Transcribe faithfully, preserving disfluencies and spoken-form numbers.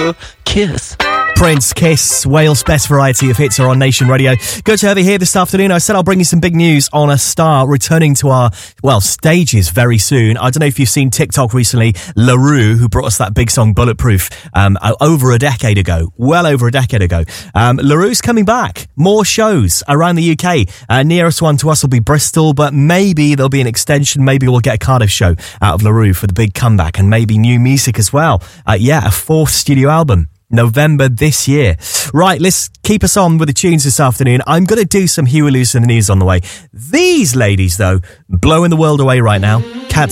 for Kiss. Prince, Kiss, Wales' best variety of hits are on Nation Radio. Good to have you here this afternoon. I said I'll bring you some big news on a star returning to our, well, stages very soon. I don't know if you've seen TikTok recently. La Roux, who brought us that big song Bulletproof um, over a decade ago, well over a decade ago. Um, La Roux's coming back. More shows around the U K. Uh, nearest one to us will be Bristol, but maybe there'll be an extension. Maybe we'll get a Cardiff show out of La Roux for the big comeback, and maybe new music as well. Uh, yeah, a fourth studio album. November this year. Right, let's keep us on with the tunes this afternoon. I'm going to do some Huey Lewis in the news on the way. These ladies, though, blowing the world away right now. Cat